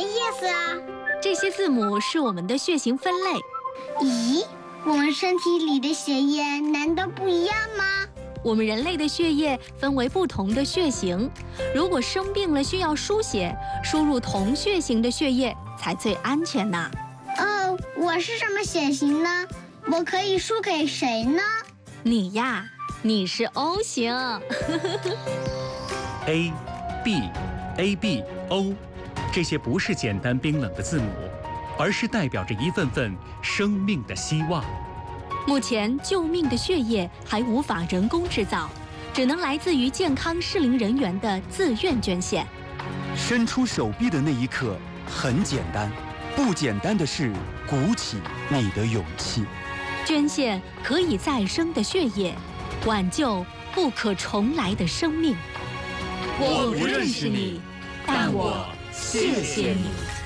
意思啊？ 这些字母是我们的血型分类。 咦，我们身体里的血液难道不一样吗？ 我们人类的血液分为不同的血型，如果生病了需要输血，输入同血型的血液才最安全呢。 哦，我是什么血型呢？我可以输给谁呢？ 你呀，你是 O 型。 A、B、AB、O， 这些不是简单冰冷的字母，而是代表着一份份生命的希望。 目前，救命的血液还无法人工制造，只能来自于健康适龄人员的自愿捐献。 伸出手臂的那一刻很简单，不简单的是鼓起你的勇气。 捐献可以再生的血液，挽救不可重来的生命。 我不认识你，但我谢谢你。